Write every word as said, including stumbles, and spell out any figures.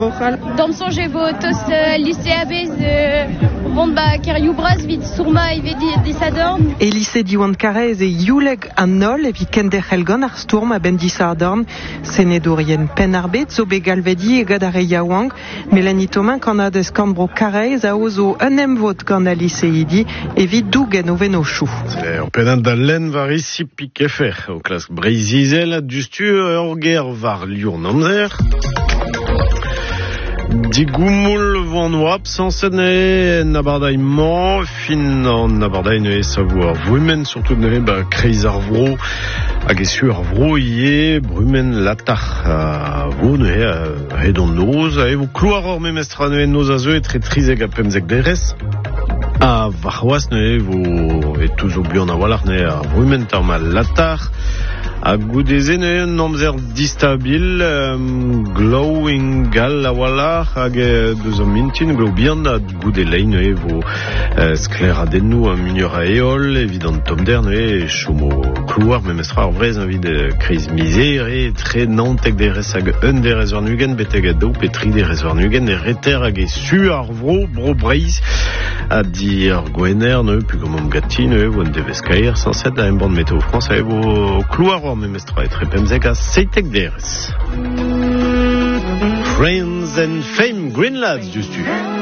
Dans son j'ai beau tost lycée abez vont ba ker youbraz vid sourma et vedi disadorn. Et lycée diwan karez et youleg an nol et vi kender helgon ar stourm a ben disadorn senedorien pen arbet zo begal vedi e gad are yaouang Mélanie Thomas kan a des kambro karez a ozo un emvot gant a lycée idi et vid dougen o veno chou. C'est en penant da len var isi pik efer o klas breizizel justu ur ger var lion amzer. Digoumoul vant wap sansene nabardaiman fin an nabardai ne savoir brumen surtout ne ba kreiz ar vro hag esu ar vro ie brumen latar a vo ne he don noz a evo kloar or memestra ne noz a zeu etre trizeg a pemzeg derez a varwas ne vo et touzo bion a walar ne a brumen tar ma latar a goudeze ne namzer distabil um, glowing gal a walar hag deus an mintin glow bihan a goude lein e vo uh, skler a dennou a munur a eol evidant tom der ne chomo klouar memestra ar vrez anvid kreiz mizer e tre nantek derez hag un derez war nugen beteg a dou petri derez war nugen e reter hag e su ar vro bro breiz a dir gwener ne pu gomom gati ne vo an devez kaer sanset a emband Météo France a evo klouar war memestra e tre pemzeg a seitek derez. Friends and Fame Green Lads, justu.